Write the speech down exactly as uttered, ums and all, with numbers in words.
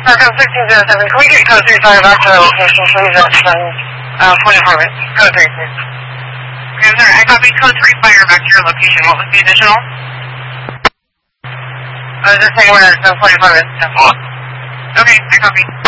Falcon sixteen zero seven, can we get code three five back to our location, please, at uh, point apartment? Code three, please. Okay, sir, I copy code three fire back to your location. What was the additional? I was just saying we're at uh, point apartment. Okay, I copy.